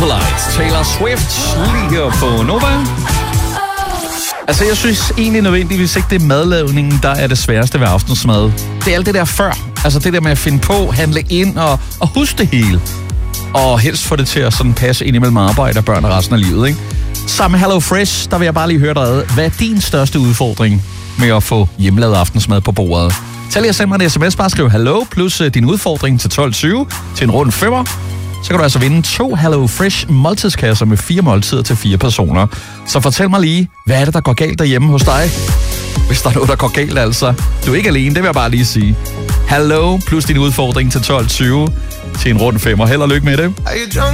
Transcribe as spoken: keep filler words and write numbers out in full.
Polite. Taylor Swift lige her på Nova. Altså, jeg synes egentlig nødvendigvis ikke, det er madlavningen, der er det sværeste ved aftensmad. Det er alt det der før. Altså det der med at finde på, handle ind og, og huske det hele. Og helst få det til at sådan passe ind imellem arbejde og børn og resten af livet, ikke? Sammen med Hello Fresh, der vil jeg bare lige høre dig, hvad er din største udfordring med at få hjemmelavet aftensmad på bordet? Tag lige at sende mig en sms, bare skriv hallo plus uh, din udfordring til tolv tyve til en rund femmer. Så kan du altså vinde to Hello Fresh måltidskasser med fire måltider til fire personer. Så fortæl mig lige, hvad er det, der går galt derhjemme hos dig? Hvis der er noget, der går galt, altså. Du er ikke alene, det vil jeg bare lige sige. Hallo plus din udfordring til tolv tyve til en rund femmer. Held og lykke med det.